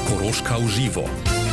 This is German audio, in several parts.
Koroška v živo.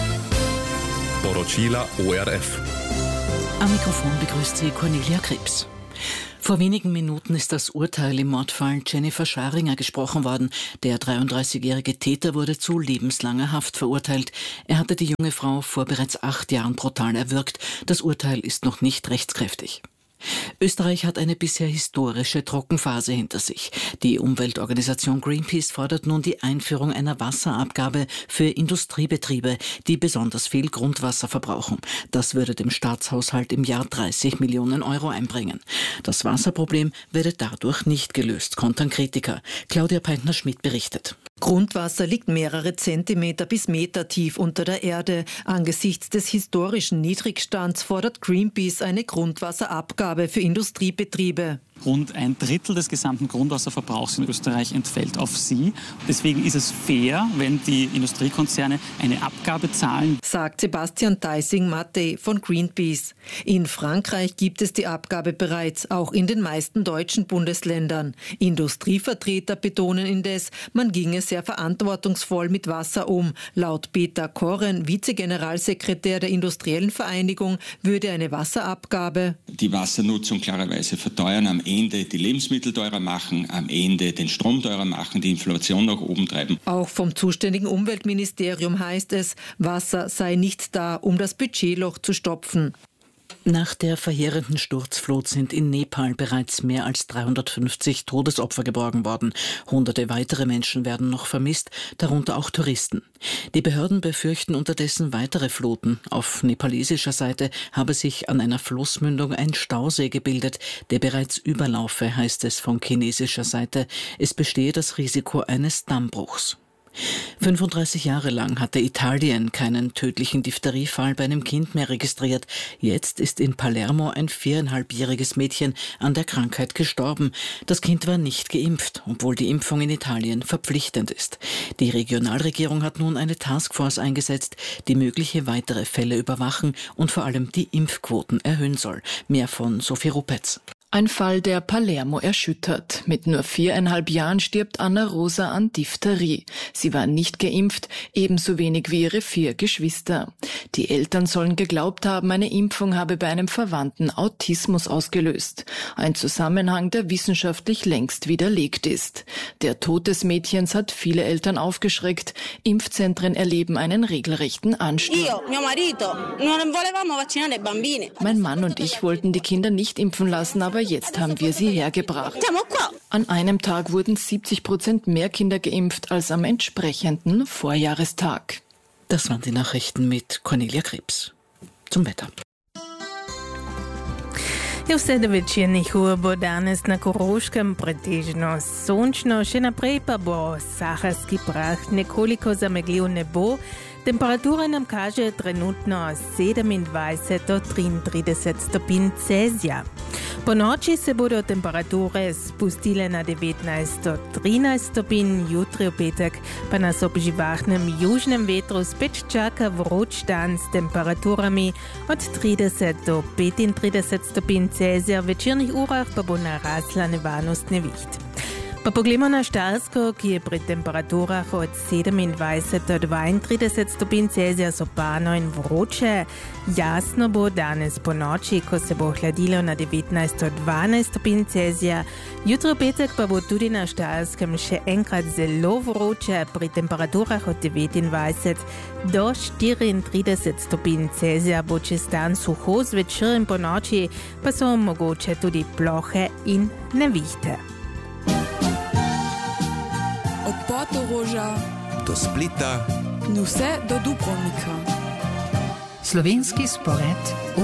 Poročila ORF. Am Mikrofon begrüßt sie Cornelia Krebs. Vor wenigen Minuten ist das Urteil im Mordfall Jennifer Scharinger gesprochen worden. Der 33-jährige Täter wurde zu lebenslanger Haft verurteilt. Er hatte die junge Frau vor bereits 8 Jahren brutal erwürgt. Das Urteil ist noch nicht rechtskräftig. Österreich hat eine bisher historische Trockenphase hinter sich. Die Umweltorganisation Greenpeace fordert nun die Einführung einer Wasserabgabe für Industriebetriebe, die besonders viel Grundwasser verbrauchen. Das würde dem Staatshaushalt im Jahr 30 Millionen Euro einbringen. Das Wasserproblem werde dadurch nicht gelöst, kontern Kritiker. Claudia Peintner-Schmidt berichtet. Grundwasser liegt mehrere Zentimeter bis Meter tief unter der Erde. Angesichts des historischen Niedrigstands fordert Greenpeace eine Grundwasserabgabe für Industriebetriebe. Rund 1/3 des gesamten Grundwasserverbrauchs in Österreich entfällt auf sie. Deswegen ist es fair, wenn die Industriekonzerne eine Abgabe zahlen, sagt Sebastian Theissing-Mattei von Greenpeace. In Frankreich gibt es die Abgabe bereits, auch in den meisten deutschen Bundesländern. Industrievertreter betonen indes, man ginge sehr verantwortungsvoll mit Wasser um. Laut Peter Korren, Vizegeneralsekretär der Industriellen Vereinigung, würde eine Wasserabgabe die Wassernutzung klarerweise verteuern, am Ende die Lebensmittel teurer machen, am Ende den Strom teurer machen, die Inflation nach oben treiben. Auch vom zuständigen Umweltministerium heißt es, Wasser sei nicht da, um das Budgetloch zu stopfen. Nach der verheerenden Sturzflut sind in Nepal bereits mehr als 350 Todesopfer geborgen worden. Hunderte weitere Menschen werden noch vermisst, darunter auch Touristen. Die Behörden befürchten unterdessen weitere Fluten. Auf nepalesischer Seite habe sich an einer Flussmündung ein Stausee gebildet, der bereits überlaufe, heißt es von chinesischer Seite. Es bestehe das Risiko eines Dammbruchs. 35 Jahre lang hatte Italien keinen tödlichen Diphtheriefall bei einem Kind mehr registriert. Jetzt ist in Palermo ein 4,5-jähriges Mädchen an der Krankheit gestorben. Das Kind war nicht geimpft, obwohl die Impfung in Italien verpflichtend ist. Die Regionalregierung hat nun eine Taskforce eingesetzt, die mögliche weitere Fälle überwachen und vor allem die Impfquoten erhöhen soll. Mehr von Sophie Rupetz. Ein Fall, der Palermo erschüttert. Mit nur 4,5 Jahren stirbt Anna Rosa an Diphtherie. Sie war nicht geimpft, ebenso wenig wie ihre 4 Geschwister. Die Eltern sollen geglaubt haben, eine Impfung habe bei einem Verwandten Autismus ausgelöst. Ein Zusammenhang, der wissenschaftlich längst widerlegt ist. Der Tod des Mädchens hat viele Eltern aufgeschreckt. Impfzentren erleben einen regelrechten Ansturm. Mein Mann und ich wollten die Kinder nicht impfen lassen, aber jetzt haben wir sie hergebracht. An einem Tag wurden 70% mehr Kinder geimpft als am entsprechenden Vorjahrestag. Das waren die Nachrichten mit Cornelia Krebs. Zum Wetter. I vse večernih ur bo danes na Koroškem pretežno sončno, še naprej pa bo saharski prah nekoliko zameglil nebo. Temperatura nam kaže trenutno 27 do 33 stopinj Celzija. Po noči se bodo temperature spustile na 19 do 13 stopinj, jutri v petek pa nas ob živahnem južnem vetru spet čaka vroč dan s temperaturami od 30 do 35 stopinj Celzija, v večernih urah pa bo narasla nevarnost neviht. Pa poglejmo na Štajersko, ki je pri temperaturah od 27 do 32 stopinj Celzija sopano in vroče. Jasno bo danes po noči, ko se bo hladilo na 19 do 12 stopinj Celzija. Jutro petek pa bo tudi na Štajerskem še enkrat zelo vroče pri temperaturah od 29 do 34 stopinj Celzija. Bo čez dan suho, zvečer in po noči pa so mogoče tudi plohe in nevihte. Od Portoroža do Splita, vse do Dubrovnika. Slovenski spored